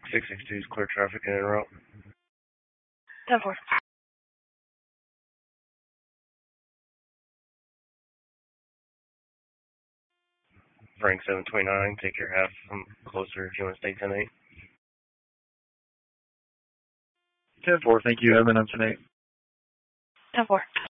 662 is clear traffic in and route. 10-4. Frank 729, take your half from closer if you want to stay 10-8. 10-4, thank you, Evan, I'm 10-8. 10-4.